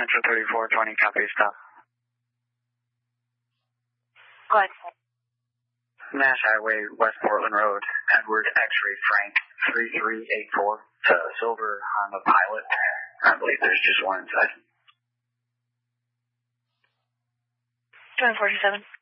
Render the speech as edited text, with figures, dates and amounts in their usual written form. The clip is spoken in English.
Metro 3420, copy, stop. Go ahead. Nash Highway, West Portland Road, Edward X-Ray Frank, 3384. It's a silver Honda Pilot. I believe there's just one inside. 747.